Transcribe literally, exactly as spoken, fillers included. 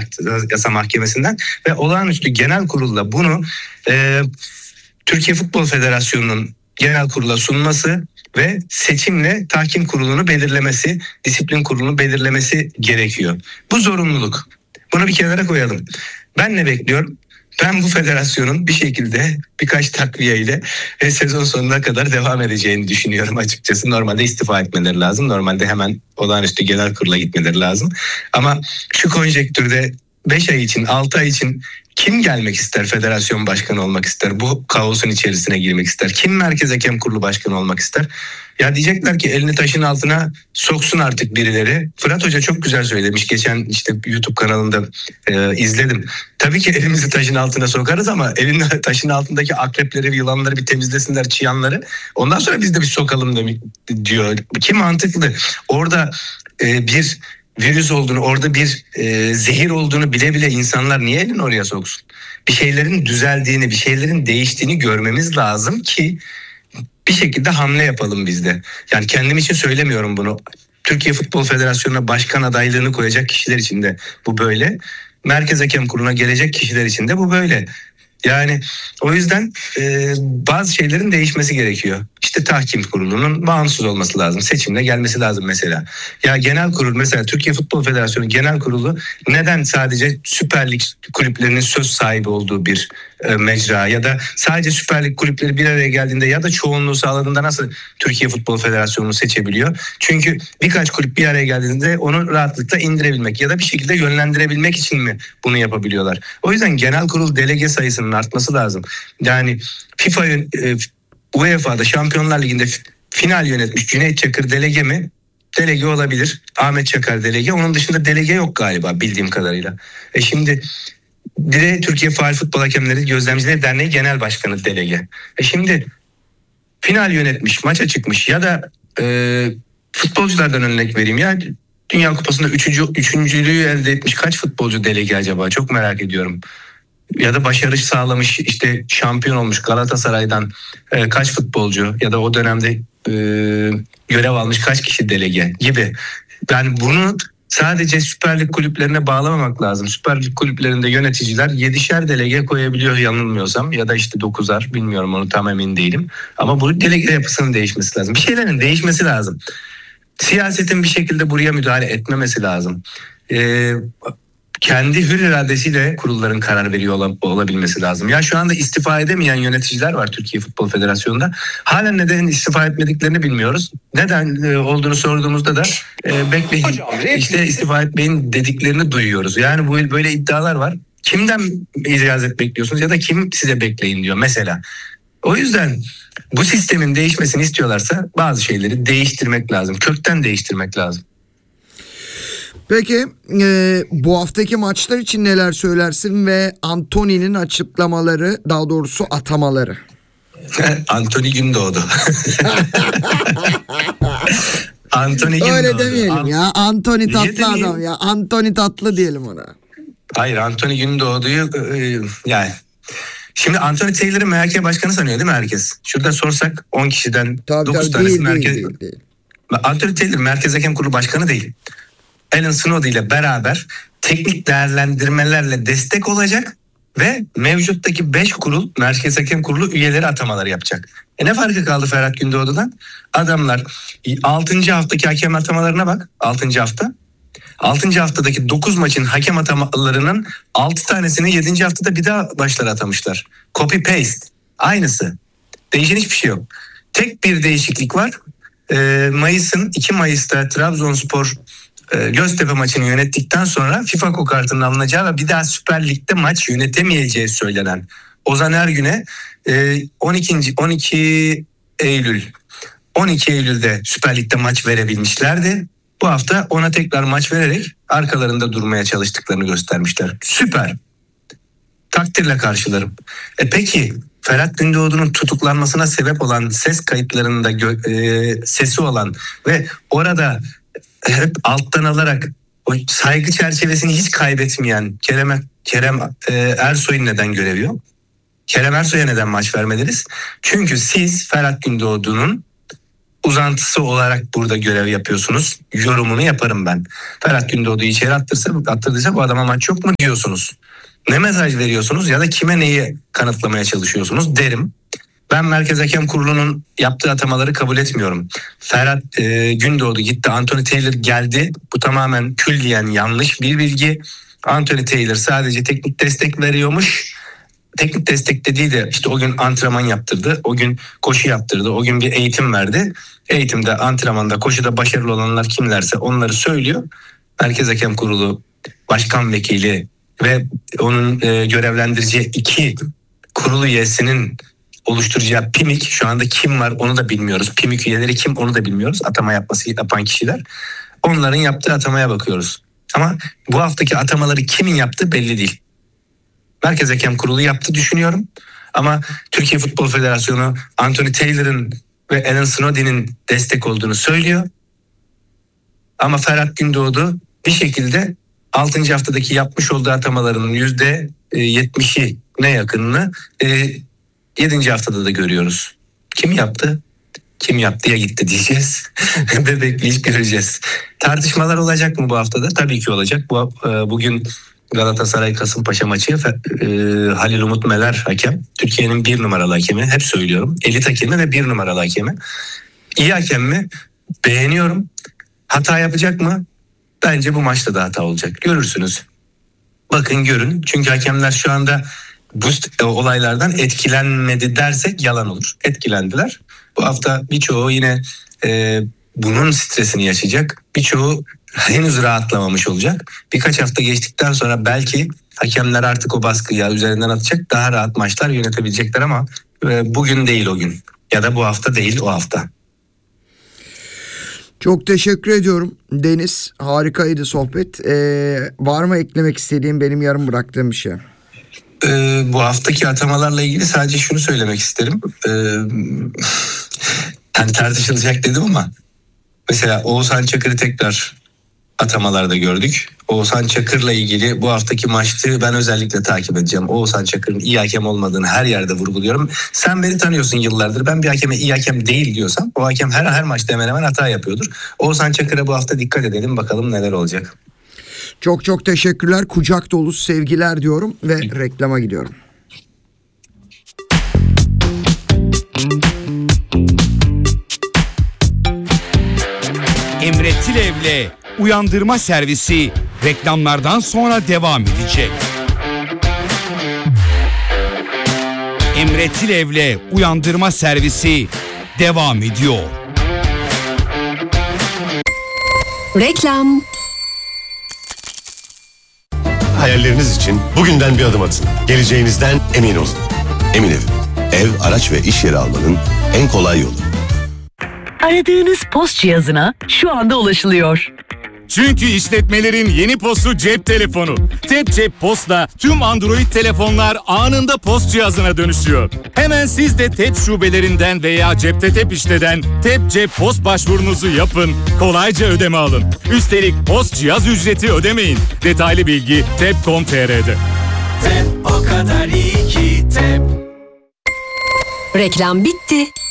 Anayasa Mahkemesi'nden ve olağanüstü genel kurulda bunu e, Türkiye Futbol Federasyonu'nun genel kurula sunması ve seçimle tahkim kurulunu belirlemesi, disiplin kurulunu belirlemesi gerekiyor. Bu zorunluluk. Bunu bir kenara koyalım. Ben ne bekliyorum? Ben bu federasyonun bir şekilde birkaç takviyeyle e, sezon sonuna kadar devam edeceğini düşünüyorum açıkçası. Normalde istifa etmeleri lazım. Normalde hemen olağanüstü genel kurula gitmeleri lazım. Ama şu konjektürde beş ay için, altı ay için kim gelmek ister, federasyon başkanı olmak ister, bu kaosun içerisine girmek ister? Kim Merkez Hakem Kurulu başkanı olmak ister? Ya diyecekler ki elini taşın altına soksun artık birileri. Fırat Hoca çok güzel söylemiş. Geçen işte YouTube kanalında e, izledim. Tabii ki elimizi taşın altına sokarız ama elin taşın altındaki akrepleri, yılanları bir temizlesinler, çıyanları. Ondan sonra biz de bir sokalım demek diyor. Ki mantıklı. Orada e, bir virüs olduğunu, orada bir e, zehir olduğunu bile bile insanlar niye elini oraya soksun? Bir şeylerin düzeldiğini, bir şeylerin değiştiğini görmemiz lazım ki bir şekilde hamle yapalım biz de. Yani kendim için söylemiyorum bunu. Türkiye Futbol Federasyonu'na başkan adaylığını koyacak kişiler için de bu böyle. Merkez Hakem Kurulu'na gelecek kişiler için de bu böyle. Yani o yüzden e, bazı şeylerin değişmesi gerekiyor. İşte tahkim kurulunun bağımsız olması lazım. Seçimle gelmesi lazım mesela. Ya genel kurul mesela Türkiye Futbol Federasyonu genel kurulu neden sadece Süper Lig kulüplerinin söz sahibi olduğu bir e, mecra ya da sadece Süper Lig kulüpleri bir araya geldiğinde ya da çoğunluğu sağladığında nasıl Türkiye Futbol Federasyonu'nu seçebiliyor? Çünkü birkaç kulüp bir araya geldiğinde onu rahatlıkla indirebilmek ya da bir şekilde yönlendirebilmek için mi bunu yapabiliyorlar? O yüzden genel kurul delege sayısının artması lazım. Yani FIFA, e, U E F A'da Şampiyonlar Ligi'nde final yönetmiş Cüneyt Çakır delege mi? Delege olabilir. Ahmet Çakar delege. Onun dışında delege yok galiba bildiğim kadarıyla. E şimdi bir de Türkiye Faal Futbol Hakemleri Gözlemcileri Derneği Genel Başkanı delege. E şimdi final yönetmiş, maça çıkmış ya da e, futbolculardan örnek vereyim ya. Dünya Kupası'nda üçüncü, üçüncülüğü elde etmiş kaç futbolcu delege acaba? Çok merak ediyorum. Ya da başarı sağlamış işte şampiyon olmuş Galatasaray'dan e, kaç futbolcu ya da o dönemde e, görev almış kaç kişi delege gibi. Yani bunu sadece Süper Lig kulüplerine bağlamamak lazım. Süper Lig kulüplerinde yöneticiler yedişer delege koyabiliyor yanılmıyorsam ya da işte dokuzar bilmiyorum onu tam emin değilim. Ama bu delege yapısının değişmesi lazım. Bir şeylerin değişmesi lazım. Siyasetin bir şekilde buraya müdahale etmemesi lazım. Eee kendi hür iradesiyle kurulların karar veriyor olabilmesi lazım. Ya şu anda istifa edemeyen yöneticiler var Türkiye Futbol Federasyonu'nda. Halen neden istifa etmediklerini bilmiyoruz. Neden olduğunu sorduğumuzda da e, bekleyin işte istifa etmeyin dediklerini duyuyoruz. Yani bu böyle iddialar var. Kimden icazet bekliyorsunuz ya da kim size bekleyin diyor mesela. O yüzden bu sistemin değişmesini istiyorlarsa bazı şeyleri değiştirmek lazım. Kökten değiştirmek lazım. Peki e, bu haftaki maçlar için neler söylersin ve Antony'nin açıklamaları, daha doğrusu atamaları? Antony Gündoğdu. Antony Gündoğdu. Öyle demeyelim An- ya. Antony tatlı Niye adam demeyeyim? ya. Antony tatlı diyelim ona. Hayır, Antony Gündoğdu'yu e, yani şimdi Anthony Taylor'ı M H K başkanı sanıyor değil mi herkes? Şurada sorsak on kişiden tabii, dokuz tabii, tanesi değil, merkez. değil, değil, değil. Anthony Taylor Merkez Hakem Kurulu başkanı değil. Alan Snowden ile beraber teknik değerlendirmelerle destek olacak ve mevcuttaki beş kurul Merkez Hakem Kurulu üyeleri atamaları yapacak. E ne farkı kaldı Ferhat Gündoğdu'dan? Adamlar altıncı haftaki hakem atamalarına bak. altıncı hafta. altıncı haftadaki dokuz maçın hakem atamalarının altı tanesini yedinci haftada bir daha başlara atamışlar. Copy paste. Aynısı. Değişen hiçbir şey yok. Tek bir değişiklik var. Ee, Mayıs'ın iki Mayıs'ta Trabzonspor e, Göztepe maçını yönettikten sonra FIFA kokartının alınacağı ve bir daha Süper Lig'de maç yönetemeyeceği söylenen Ozan Ergün'e e, on ikinci on iki Eylül on iki Eylül'de Süper Lig'de maç verebilmişlerdi. Bu hafta ona tekrar maç vererek arkalarında durmaya çalıştıklarını göstermişler. Süper. Takdirle karşılarım. E peki Ferhat Gündoğdu'nun tutuklanmasına sebep olan ses kayıtlarında gö- e, sesi olan ve orada hep alttan alarak o saygı çerçevesini hiç kaybetmeyen Kerem, Kerem e, Ersoy'un neden görevi yok? Kerem Ersoy'a neden maç vermediniz? Çünkü siz Ferhat Gündoğdu'nun uzantısı olarak burada görev yapıyorsunuz. Yorumunu yaparım ben. Ferhat Gündoğdu'yu içeri attırsa, attırdıysa bu adama maç yok mu diyorsunuz. Ne mesaj veriyorsunuz ya da kime neyi kanıtlamaya çalışıyorsunuz derim. Ben Merkez Hakem Kurulu'nun yaptığı atamaları kabul etmiyorum. Ferhat e, Gündoğdu gitti, Anthony Taylor geldi. Bu tamamen külliyen yanlış bir bilgi. Anthony Taylor sadece teknik destek veriyormuş. Teknik destek dediği de işte o gün antrenman yaptırdı, o gün koşu yaptırdı, o gün bir eğitim verdi. Eğitimde, antrenmanda, koşuda başarılı olanlar kimlerse onları söylüyor. Merkez Hakem Kurulu Başkan Vekili ve onun e, görevlendireceği iki kurulu üyesinin oluşturacağı PİMİK, şu anda kim var onu da bilmiyoruz. PİMİK üyeleri kim onu da bilmiyoruz. Atama yapması yapan kişiler. Onların yaptığı atamaya bakıyoruz. Ama bu haftaki atamaları kimin yaptığı belli değil. Merkez Hakem Kurulu yaptı düşünüyorum. Ama Türkiye Futbol Federasyonu Anthony Taylor'ın ve Alan Snowden'in destek olduğunu söylüyor. Ama Ferhat Gündoğdu bir şekilde altıncı haftadaki yapmış olduğu atamalarının yüzde yetmişi ne yakınını yedinci haftada da görüyoruz. Kim yaptı? Kim yaptıya gitti diyeceğiz ve bekleyip göreceğiz. Tartışmalar olacak mı bu haftada? Tabii ki olacak. Bu, bugün Galatasaray Kasımpaşa maçı e, Halil Umut Meler hakem. Türkiye'nin bir numaralı hakemi. Hep söylüyorum. Elit hakemi ve bir numaralı hakemi. İyi hakem mi? Beğeniyorum. Hata yapacak mı? Bence bu maçta da hata olacak. Görürsünüz. Bakın görün. Çünkü hakemler şu anda bu olaylardan etkilenmedi dersek yalan olur. Etkilendiler. Bu hafta birçoğu yine e, bunun stresini yaşayacak. Birçoğu henüz rahatlamamış olacak. Birkaç hafta geçtikten sonra belki hakemler artık o baskıyı üzerinden atacak. Daha rahat maçlar yönetebilecekler ama e, bugün değil o gün. Ya da bu hafta değil o hafta. Çok teşekkür ediyorum Deniz. Harikaydı sohbet. Ee, var mı eklemek istediğim, benim yarım bıraktığım bir şey? Ee, bu haftaki atamalarla ilgili sadece şunu söylemek isterim. Ee, yani tartışılacak dedim ama mesela Oğuzhan Çakır'ı tekrar atamalarda gördük. Oğuzhan Çakır'la ilgili bu haftaki maçı ben özellikle takip edeceğim. Oğuzhan Çakır'ın iyi hakem olmadığını her yerde vurguluyorum. Sen beni tanıyorsun yıllardır. Ben bir hakeme iyi hakem değil diyorsam o hakem her her maçta hemen hemen hata yapıyordur. Oğuzhan Çakır'a bu hafta dikkat edelim, bakalım neler olacak. Çok çok teşekkürler. Kucak dolusu sevgiler diyorum ve reklama gidiyorum. Emre Tilev'le Uyandırma Servisi reklamlardan sonra devam edecek. Emre Tilev'le Uyandırma Servisi devam ediyor. Reklam. Hayalleriniz için bugünden bir adım atın. Geleceğinizden emin olun. Emin Ev. Ev, araç ve iş yeri almanın en kolay yolu. Aradığınız post cihazına şu anda ulaşılıyor. Çünkü işletmelerin yeni postu cep telefonu. Tep Cep Post'la tüm Android telefonlar anında post cihazına dönüşüyor. Hemen siz de Tep şubelerinden veya Cepte Tep işleden Tep Cep Post başvurunuzu yapın. Kolayca ödeme alın. Üstelik post cihaz ücreti ödemeyin. Detaylı bilgi tep nokta com nokta tr'de. Tep o kadar iyi ki Tep. Reklam bitti.